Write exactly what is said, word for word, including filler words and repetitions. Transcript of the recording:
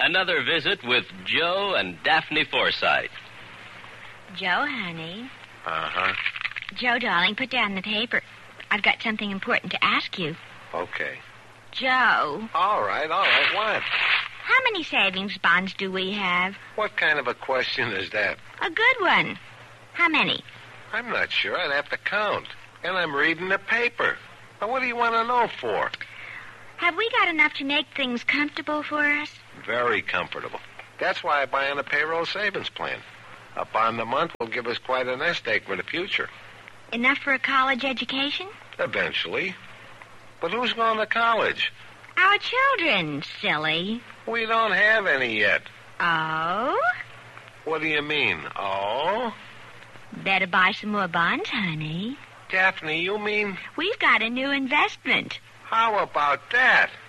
Another visit with Joe and Daphne Forsythe. Joe, honey. Uh-huh. Joe, darling, put down the paper. I've got something important to ask you. Okay. Joe. All right, all right. What? How many savings bonds do we have? What kind of a question is that? A good one. How many? I'm not sure. I'd have to count. And I'm reading the paper. Now, what do you want to know for? Have we got enough to make things comfortable for us? Very comfortable. That's why I buy on a payroll savings plan. A bond a month will give us quite a nest egg for the future. Enough for a college education? Eventually. But who's going to college? Our children, silly. We don't have any yet. Oh? What do you mean, oh? Better buy some more bonds, honey. Daphne, you mean... We've got a new investment. How about that?